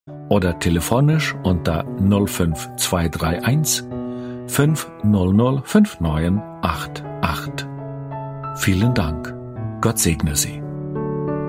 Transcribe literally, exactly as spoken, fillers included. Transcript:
oder telefonisch unter null fünf zwei drei eins fünf null null fünf neun acht acht. Vielen Dank. Gott segne Sie.